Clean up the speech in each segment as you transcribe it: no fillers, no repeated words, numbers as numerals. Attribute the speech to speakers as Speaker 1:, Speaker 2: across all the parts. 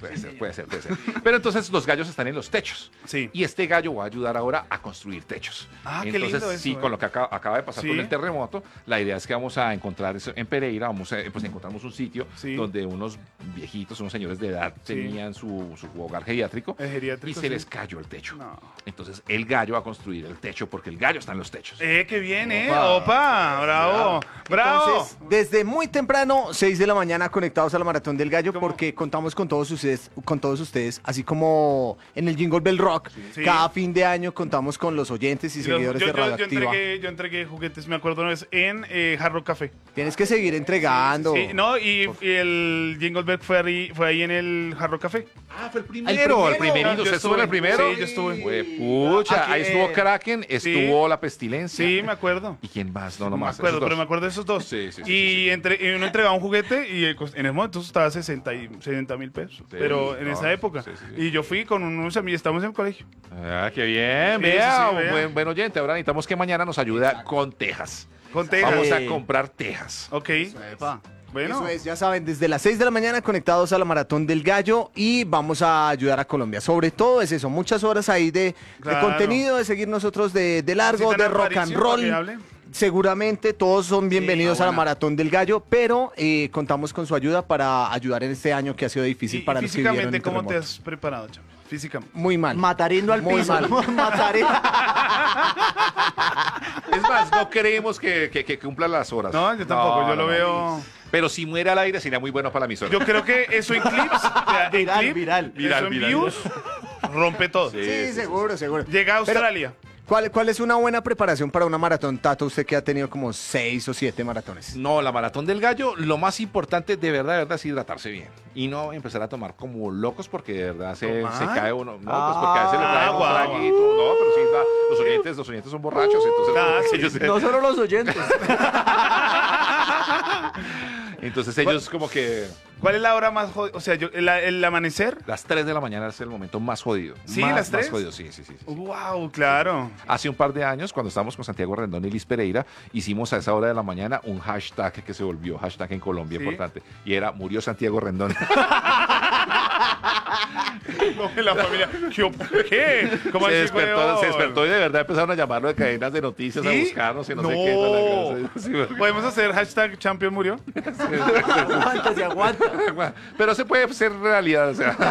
Speaker 1: Puede ser, puede ser, puede ser. Pero entonces los gallos están en los techos.
Speaker 2: Sí.
Speaker 1: Y este gallo va a ayudar ahora a construir techos.
Speaker 2: Ah, qué
Speaker 1: entonces,
Speaker 2: lindo eso,
Speaker 1: sí, con lo que acaba de pasar
Speaker 2: Sí.
Speaker 1: con el terremoto, la idea es que vamos a encontrar eso en Pereira, pues encontramos un sitio
Speaker 2: Sí.
Speaker 1: donde unos viejitos, unos señores de edad
Speaker 2: Sí.
Speaker 1: tenían su hogar geriátrico,
Speaker 2: El geriátrico,
Speaker 1: y se
Speaker 2: sí.
Speaker 1: les cayó el techo.
Speaker 2: No.
Speaker 1: Entonces el gallo va a construir el techo porque el gallo está en los techos.
Speaker 2: Qué bien,
Speaker 3: Opa.
Speaker 2: Opa, bravo, bravo.
Speaker 3: Entonces, desde muy temprano, 6 de la mañana, conectados a la Maratón del Gallo, porque contamos con todos ustedes, así como en el Jingle Bell Rock,
Speaker 2: Sí.
Speaker 3: cada fin de año contamos con los oyentes y seguidores de Radioactiva.
Speaker 2: Yo entregué juguetes, me acuerdo una vez, en Hard Rock Café.
Speaker 3: Tienes que seguir entregando.
Speaker 2: Sí, no, y el Jingle Bell fue ahí en el Hard Rock Café.
Speaker 1: Ah, fue el
Speaker 3: primero.
Speaker 1: el primerito.
Speaker 2: Yo
Speaker 1: ¿Usted estuvo en el
Speaker 2: estuve.
Speaker 1: primero?
Speaker 2: Sí, yo estuve.
Speaker 1: Pucha,
Speaker 3: Aquí,
Speaker 1: ahí estuvo Kraken, estuvo La Pestilencia.
Speaker 2: Sí, me acuerdo.
Speaker 1: ¿Y quién más? No,
Speaker 2: No me
Speaker 1: más.
Speaker 2: acuerdo,
Speaker 1: esos dos.
Speaker 2: pero me acuerdo de esos dos.
Speaker 1: Sí, sí, sí,
Speaker 2: y uno entregaba un juguete y en ese momento estaba 60,000 pesos.
Speaker 1: Sí,
Speaker 2: pero en
Speaker 1: no,
Speaker 2: esa época.
Speaker 1: sí, sí, sí.
Speaker 2: Y yo fui con unos amigos, estamos en el colegio.
Speaker 1: Ah, qué bien.
Speaker 2: Sí,
Speaker 1: Vea,
Speaker 2: sí, sí, vea.
Speaker 1: buen oyente. Ahora necesitamos que mañana nos ayude con tejas.
Speaker 2: Con Texas.
Speaker 1: Vamos a
Speaker 3: Sí.
Speaker 1: comprar tejas.
Speaker 2: Ok.
Speaker 3: Epa.
Speaker 2: Bueno.
Speaker 3: Eso es, ya saben, desde las 6 de la mañana conectados a la Maratón del Gallo y vamos a ayudar a Colombia. Sobre todo es eso, muchas horas ahí de
Speaker 2: Claro.
Speaker 3: contenido, de seguir nosotros de largo,
Speaker 2: ¿Necesitan
Speaker 3: de
Speaker 2: a
Speaker 3: rock and
Speaker 2: Aparicio para que
Speaker 3: roll.
Speaker 2: hable?
Speaker 3: Seguramente todos son bienvenidos a la
Speaker 2: buena.
Speaker 3: Maratón del Gallo, pero contamos con su ayuda para ayudar en este año que ha sido difícil
Speaker 2: Y
Speaker 3: para los que vivieron
Speaker 2: físicamente,
Speaker 3: el
Speaker 2: ¿cómo te
Speaker 3: terremoto.
Speaker 2: has preparado, chamo? Físicamente.
Speaker 3: Muy mal.
Speaker 4: Matarindo al
Speaker 3: Muy
Speaker 4: piso.
Speaker 3: mal. Matarindo.
Speaker 1: Es más, no queremos que cumpla las horas.
Speaker 2: No, yo tampoco,
Speaker 1: No,
Speaker 2: yo
Speaker 1: no,
Speaker 2: lo
Speaker 1: no.
Speaker 2: veo.
Speaker 1: Pero si muere al aire sería muy bueno para la emisora.
Speaker 2: Yo creo que eso en clips,
Speaker 4: Viral.
Speaker 2: eso en views, rompe todo.
Speaker 3: Sí, seguro, seguro.
Speaker 2: Llega a
Speaker 3: Pero,
Speaker 2: Australia.
Speaker 3: ¿Cuál es una buena preparación para una maratón, Tato? Usted que ha tenido como 6 o 7 maratones.
Speaker 1: No, la maratón del gallo, lo más importante de verdad, es hidratarse bien. Y no empezar a tomar como locos porque de verdad se
Speaker 2: ¿Tomar?
Speaker 1: cae uno. No, pues porque a veces le traen un
Speaker 2: Agua.
Speaker 1: traguito. No, pero sí, los oyentes son borrachos. Entonces,
Speaker 2: Sí.
Speaker 1: ellos,
Speaker 4: No solo los oyentes.
Speaker 1: entonces ellos como que
Speaker 2: ¿Cuál es la hora más jodida? O sea, el amanecer.
Speaker 1: las 3 de la mañana es el momento más jodido.
Speaker 2: ¿Sí,
Speaker 1: Más-
Speaker 2: las 3?
Speaker 1: Más jodido, sí.
Speaker 2: Wow, claro.
Speaker 1: Hace un par de años, cuando estábamos con Santiago Rendón y Liz Pereira, hicimos a esa hora de la mañana un hashtag que se volvió hashtag en Colombia
Speaker 2: ¿Sí?
Speaker 1: importante. Y era murió Santiago Rendón.
Speaker 2: No, la familia. ¿Qué? ¿Cómo
Speaker 1: se
Speaker 2: así,
Speaker 1: despertó,
Speaker 2: weón?
Speaker 1: y de verdad empezaron a llamarlo de cadenas de noticias,
Speaker 2: ¿Sí?
Speaker 1: a buscarnos y no, sé
Speaker 2: No.
Speaker 1: qué. Toda la cosa. Sí, bueno.
Speaker 2: ¿Podemos hacer hashtag champion murió?
Speaker 4: Aguanta, se aguanta.
Speaker 1: Pero se puede ser realidad, o sea.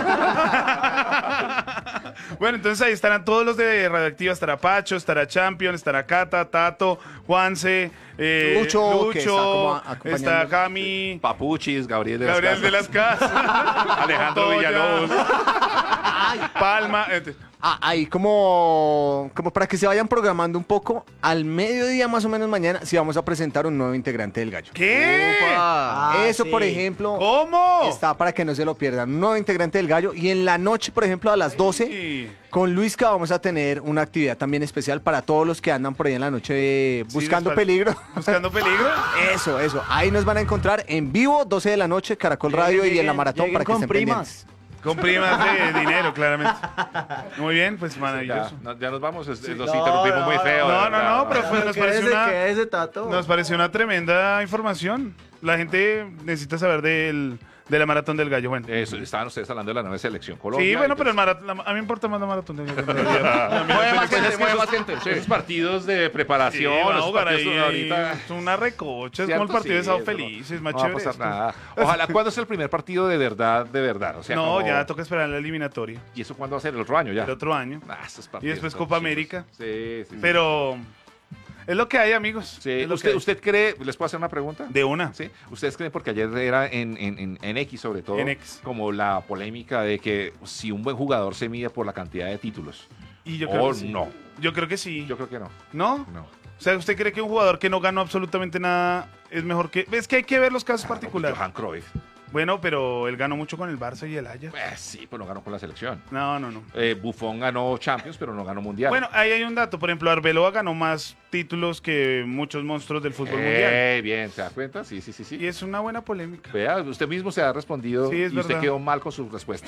Speaker 2: Bueno, entonces ahí estarán todos los de Radioactiva. Estará Pacho, estará Champion, estará Cata, Tato, Juanse,
Speaker 3: Lucho, que está como acompañando.
Speaker 2: está Cami,
Speaker 1: Papuchis, Gabriel de
Speaker 2: Gabriel de las Casas,
Speaker 1: Alejandro
Speaker 2: Montoya,
Speaker 1: Villalobos.
Speaker 2: Palma.
Speaker 3: Ahí como para que se vayan programando un poco, al mediodía más o menos mañana, sí vamos a presentar un nuevo integrante del Gallo.
Speaker 2: ¿Qué?
Speaker 3: Eso,
Speaker 4: sí.
Speaker 3: por ejemplo,
Speaker 2: ¿Cómo?
Speaker 3: está para que no se lo pierdan. Un nuevo integrante del Gallo. Y en la noche, por ejemplo, a las 12,
Speaker 2: Sí.
Speaker 3: con Luisca vamos a tener una actividad también especial para todos los que andan por ahí en la noche buscando
Speaker 2: después-
Speaker 3: peligro.
Speaker 2: ¿Buscando peligro?
Speaker 3: Eso. Ahí nos van a encontrar en vivo, 12 de la noche, Caracol Radio y en la maratón
Speaker 4: Lleguen
Speaker 3: para que
Speaker 4: con
Speaker 3: estén
Speaker 4: primas.
Speaker 3: pendientes.
Speaker 2: Con primas de dinero, claramente. Muy bien, pues maravilloso.
Speaker 1: Ya nos vamos, los
Speaker 4: No,
Speaker 1: interrumpimos muy feo.
Speaker 2: no,
Speaker 1: de verdad.
Speaker 2: no, pero fue- nos pareció una-
Speaker 4: Quédese, Tato.
Speaker 2: Nos pareció una tremenda información. La gente necesita saber de la Maratón del Gallo. Bueno.
Speaker 1: Eso, estaban ustedes hablando de la nueva selección Colombia.
Speaker 2: Sí, bueno, pero
Speaker 1: entonces-
Speaker 2: a mí me importa más la Maratón del Gallo.
Speaker 1: Mueve más gente, mueve más gente. Esos partidos de preparación,
Speaker 2: Sí, van a
Speaker 1: esos
Speaker 2: jugar
Speaker 1: partidos
Speaker 2: ahí,
Speaker 1: ahorita.
Speaker 2: es una recocha, es
Speaker 1: ¿Cierto?
Speaker 2: como el partido de
Speaker 1: Sí,
Speaker 2: Sábado
Speaker 1: eso no-
Speaker 2: Felices, más
Speaker 1: no va a
Speaker 2: chévere
Speaker 1: pasar
Speaker 2: esto.
Speaker 1: nada. Ojalá, ¿cuándo es el primer partido de verdad, de verdad? O sea,
Speaker 2: No,
Speaker 1: como-
Speaker 2: ya toca esperar la eliminatoria
Speaker 1: ¿Y eso cuándo va a ser? ¿El otro año ya?
Speaker 2: el otro año.
Speaker 1: Esos
Speaker 2: Y
Speaker 1: partidos
Speaker 2: después
Speaker 1: son
Speaker 2: Copa
Speaker 1: chimbos.
Speaker 2: América.
Speaker 1: Sí.
Speaker 2: Pero es lo que hay, amigos.
Speaker 1: Sí.
Speaker 2: Es lo que hay.
Speaker 1: ¿Usted cree, les puedo hacer una pregunta?
Speaker 2: De una.
Speaker 1: ¿Sí? ¿Ustedes creen, porque ayer era en X sobre todo,
Speaker 2: En X.
Speaker 1: como la polémica de que si un buen jugador se mide por la cantidad de títulos?
Speaker 2: Y yo
Speaker 1: o
Speaker 2: creo que sí.
Speaker 1: no.
Speaker 2: Yo creo que sí.
Speaker 1: Yo creo que no.
Speaker 2: ¿No?
Speaker 1: No.
Speaker 2: O sea, ¿usted cree que un jugador que no ganó absolutamente nada es mejor que...? Es que hay que ver los casos particulares.
Speaker 1: Johan Cruyff.
Speaker 2: Bueno, pero él ganó mucho con el Barça y el Ajax.
Speaker 1: Sí, pero no ganó con la selección.
Speaker 2: No.
Speaker 1: Buffon ganó Champions, pero no ganó Mundial.
Speaker 2: Bueno, ahí hay un dato. Por ejemplo, Arbeloa ganó más títulos que muchos monstruos del fútbol mundial.
Speaker 1: Bien, ¿se da cuenta? Sí.
Speaker 2: Y es una buena polémica.
Speaker 1: Vea, usted mismo se ha respondido
Speaker 2: Sí, es
Speaker 1: y usted
Speaker 2: verdad.
Speaker 1: quedó mal con su respuesta.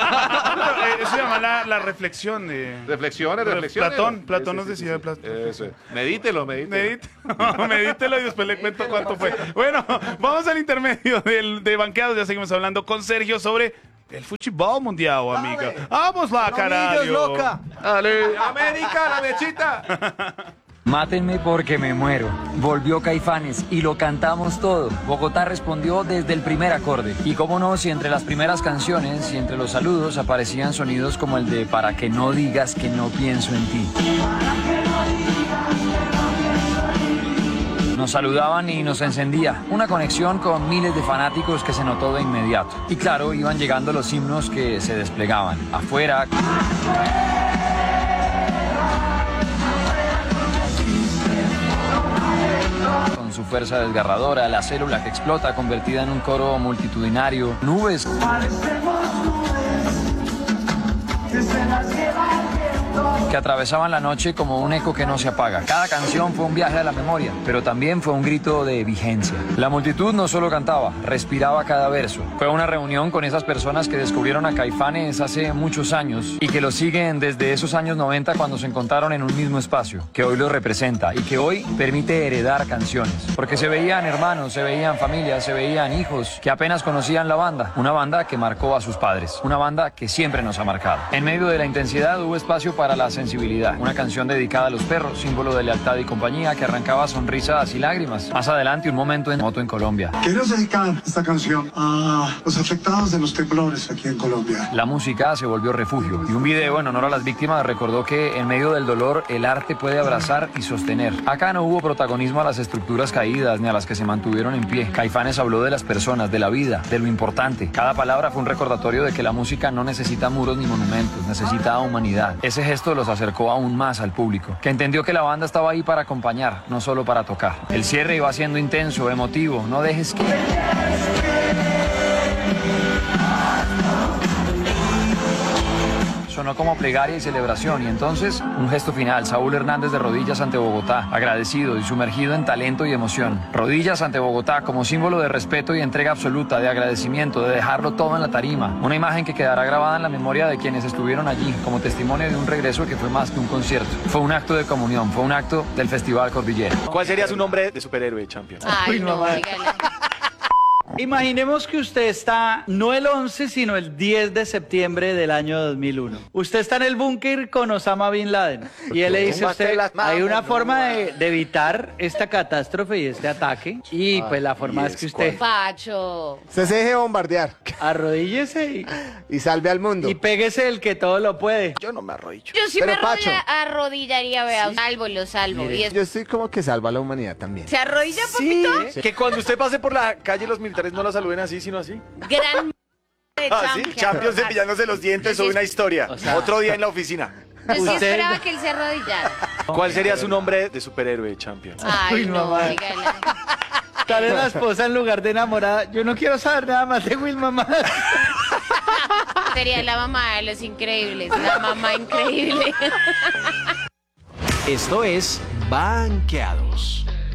Speaker 2: Eso se llama la reflexión de...
Speaker 1: Reflexiones.
Speaker 2: Platón nos decía,
Speaker 1: Eso. Medítelo.
Speaker 2: Medítelo y después le cuento cuánto fue. Bueno, vamos al intermedio de banqueados. Ya seguimos hablando con Sergio sobre El futebol mundial, amiga. Vamos lá,
Speaker 4: Millos,
Speaker 2: caralho.
Speaker 4: loca.
Speaker 1: Dale, América, la mechita.
Speaker 5: Mátenme porque me muero. Volvió Caifanes y lo cantamos todo. Bogotá respondió desde el primer acorde. Y cómo no, si entre las primeras canciones y entre los saludos aparecían sonidos como el de Para que no digas que no pienso en ti. Nos saludaban y nos encendía una conexión con miles de fanáticos que se notó de inmediato. Y claro, iban llegando los himnos que se desplegaban. Afuera... con su fuerza desgarradora, la célula que explota convertida en un coro multitudinario, nubes que atravesaban la noche como un eco que no se apaga. Cada canción fue un viaje a la memoria, pero también fue un grito de vigencia. La multitud no solo cantaba, respiraba cada verso. Fue una reunión con esas personas que descubrieron a Caifanes hace muchos años y que lo siguen desde esos años 90 cuando se encontraron en un mismo espacio, que hoy los representa y que hoy permite heredar canciones. Porque se veían hermanos, se veían familias, se veían hijos que apenas conocían la banda. Una banda que marcó a sus padres, una banda que siempre nos ha marcado. En medio de la intensidad hubo espacio para la sensibilidad. Una canción dedicada a los perros, símbolo de lealtad y compañía, que arrancaba sonrisas y lágrimas. Más adelante, un momento en moto en Colombia.
Speaker 6: Queremos dedicar esta canción a los afectados de los temblores aquí en Colombia.
Speaker 5: La música se volvió refugio y un video en honor a las víctimas recordó que en medio del dolor el arte puede abrazar y sostener. Acá no hubo protagonismo a las estructuras caídas ni a las que se mantuvieron en pie. Caifanes habló de las personas, de la vida, de lo importante. Cada palabra fue un recordatorio de que la música no necesita muros ni monumentos, necesita humanidad. Ese gesto los acercó aún más al público, que entendió que la banda estaba ahí para acompañar, no solo para tocar. El cierre iba siendo intenso, emotivo. No dejes que... sonó como plegaria y celebración, y entonces un gesto final. Saúl Hernández de rodillas ante Bogotá, agradecido y sumergido en talento y emoción. Rodillas ante Bogotá como símbolo de respeto y entrega absoluta, de agradecimiento, de dejarlo todo en la tarima. Una imagen que quedará grabada en la memoria de quienes estuvieron allí, como testimonio de un regreso que fue más que un concierto. Fue un acto de comunión, fue un acto del Festival Cordillera.
Speaker 7: ¿Cuál sería su nombre de superhéroe, Champion?
Speaker 8: Ay, no, dígale.
Speaker 4: Imaginemos que usted está no el 11, sino el 10 de septiembre del año 2001. Usted está en el búnker con Osama Bin Laden. Y él le dice a usted, hay una forma de evitar esta catástrofe y este ataque. Y pues la forma es que usted
Speaker 8: Pacho.
Speaker 3: Usted se deje bombardear
Speaker 4: arrodíllese
Speaker 3: y salve al mundo.
Speaker 4: y péguese el que todo lo puede.
Speaker 7: Yo no me arrodillo.
Speaker 8: Yo sí
Speaker 3: Pero,
Speaker 8: me
Speaker 3: Pacho.
Speaker 8: arrodillaría, vea. Lo salvo. Y es-
Speaker 3: Yo estoy como que salva a la humanidad también.
Speaker 8: ¿Se arrodilla, papito?
Speaker 7: Que cuando usted pase por la calle los militares no la saluden así, sino así.
Speaker 8: Gran de
Speaker 7: Ah, sí,
Speaker 8: Champions.
Speaker 7: Champions cepillándose los dientes, o una historia.
Speaker 4: O sea-
Speaker 7: Otro día en la oficina.
Speaker 8: Yo sí
Speaker 4: Usted-
Speaker 8: esperaba que él se arrodillara.
Speaker 7: ¿Cuál sería su nombre de superhéroe, Champion?
Speaker 8: Ay, no,
Speaker 4: mamá.
Speaker 8: dígale.
Speaker 4: Tal vez la esposa en lugar de enamorada. Yo no quiero saber nada más de Wilma más.
Speaker 8: Sería la mamá de los increíbles. La mamá increíble.
Speaker 9: Esto es Banqueados.